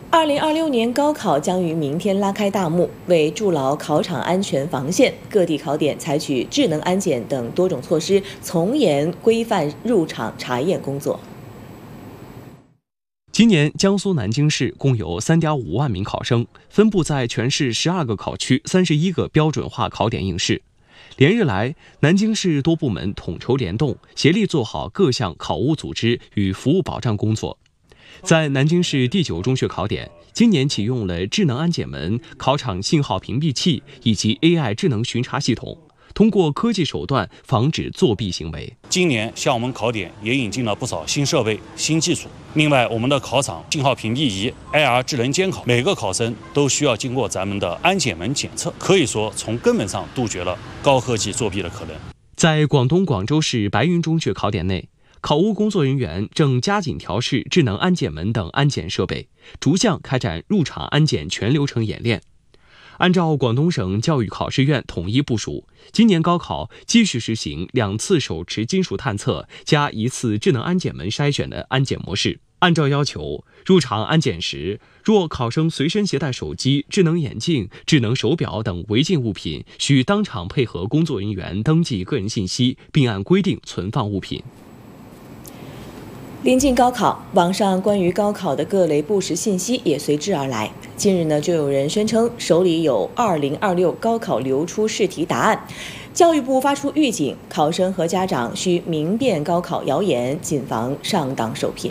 2026年高考将于明天拉开大幕，为筑牢考场安全防线，各地考点采取智能安检等多种措施，从严规范入场查验工作。 今年江苏南京市共有3.5万名考生，分布在全市12个考区、31个标准化考点应试。连日来，南京市多部门统筹联动，协力做好各项考务组织与服务保障工作。在南京市第9中学考点，今年启用了智能安检门、考场信号屏蔽器以及 AI 智能巡查系统，通过科技手段防止作弊行为。 今年向我们考点也引进了不少新设备、新技术。另外，我们的考场信号屏蔽仪、AR 智能监考，每个考生都需要经过咱们的安检门检测，可以说从根本上杜绝了高科技作弊的可能。 在广东广州市白云中学考点内，考务工作人员正加紧调试智能安检门等安检设备，逐项开展入场安检全流程演练。按照广东省教育考试院统一部署，今年高考继续实行2次手持金属探测加1次智能安检门筛选的安检模式。按照要求，入场安检时，若考生随身携带手机、智能眼镜、智能手表等违禁物品，需当场配合工作人员登记个人信息，并按规定存放物品。 临近高考，网上关于高考的各类不实信息也随之而来。近日呢，就有人宣称手里有2026高考流出试题答案。教育部发出预警，考生和家长需明辨高考谣言，谨防上当受骗。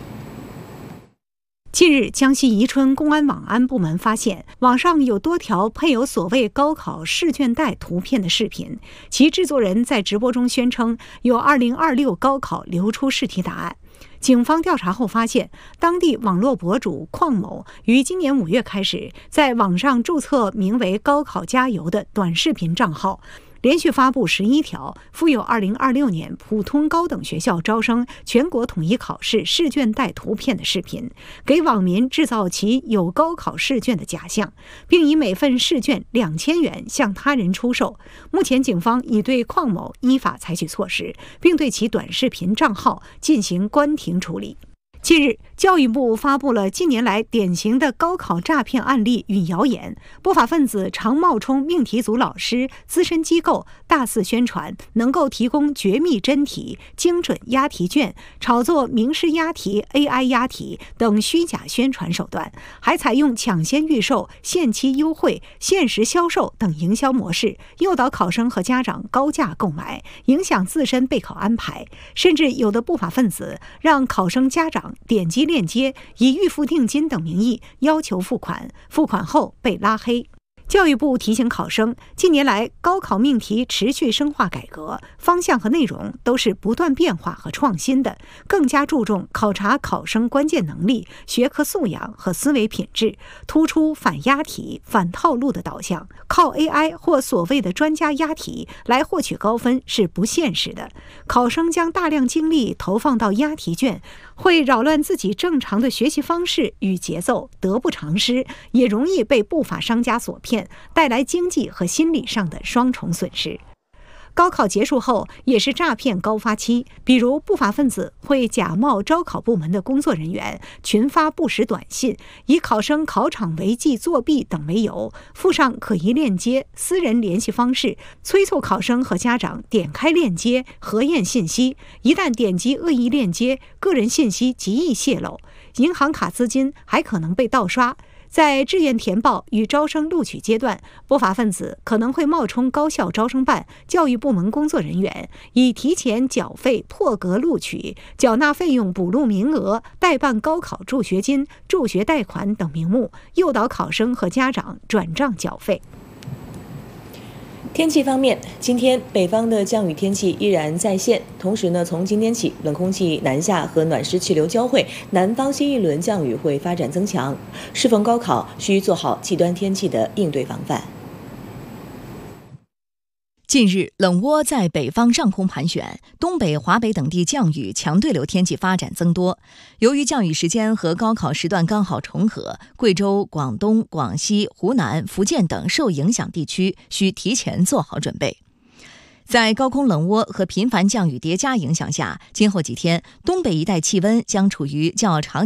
近日，江西宜春公安网安部门发现，网上有多条配有所谓高考试卷袋图片的视频，其制作人在直播中宣称有2026高考流出试题答案。警方调查后发现，当地网络博主邝某于今年5月开始在网上注册名为“高考加油”的短视频账号，连续发布11条附有2026年普通高等学校招生全国统一考试试卷袋图片的视频，给网民制造其有高考试卷的假象，并以每份试卷2000元向他人出售。目前警方已对邝某依法采取措施，并对其短视频账号进行关停处理。近日，教育部发布了近年来典型的高考诈骗案例与谣言，不法分子常冒充命题组老师、资深机构，大肆宣传能够提供绝密真题、精准押题卷，炒作名师押题、AI 押题等虚假宣传手段，还采用抢先预售、限期优惠、限时销售等营销模式，诱导考生和家长高价购买，影响自身备考安排。甚至有的不法分子让考生家长点击链接，以预付定金等名义要求付款，付款后被拉黑。教育部提醒考生，近年来高考命题持续深化改革，方向和内容都是不断变化和创新的，更加注重考察考生关键能力、学科素养和思维品质，突出反押题、反套路的导向。靠 AI 或所谓的专家押题来获取高分是不现实的。考生将大量精力投放到押题卷，会扰乱自己正常的学习方式与节奏，得不偿失，也容易被不法商家所骗，带来经济和心理上的双重损失。高考结束后也是诈骗高发期，比如不法分子会假冒招考部门的工作人员，群发不实短信，以考生考场违纪作弊等为由，附上可疑链接、私人联系方式，催促考生和家长点开链接核验信息。一旦点击恶意链接，个人信息极易泄露，银行卡资金还可能被盗刷。在志愿填报与招生录取阶段，不法分子可能会冒充高校招生办、教育部门工作人员，以提前缴费破格录取、缴纳费用补录名额、代办高考助学金、助学贷款等名目，诱导考生和家长转账缴费。 天气方面，今天北方的降雨天气依然在线，同时呢，从今天起，冷空气南下和暖湿气流交汇，南方新一轮降雨会发展增强。适逢高考，需做好极端天气的应对防范。 近日，冷涡在北方上空盘旋，东北、华北等地降雨、强对流天气发展增多。由于降雨时间和高考时段刚好重合，贵州、广东、广西、湖南、福建等受影响地区需提前做好准备。在高空冷涡和频繁降雨叠加影响下，今后几天，东北一带气温将处于较长